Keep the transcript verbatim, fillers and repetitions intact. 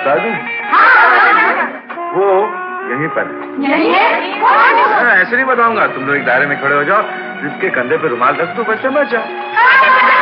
बता दूं? वो यहीं पर यहीं है? ऐसे नहीं बताऊंगा, तुम लोग एक दायरे में खड़े हो जाओ, जिसके कंधे पे रुमाल रख दो, बच्चा बच्चा